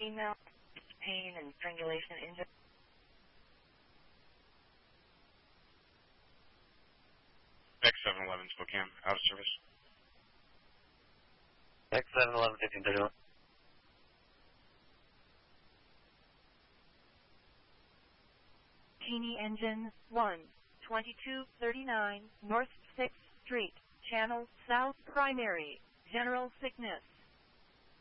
Female, pain and strangulation engine. X711 Spokane, out of service. X711 1531. Genie engine 1, 2239 North 6th Street, Channel South Primary, General Sickness.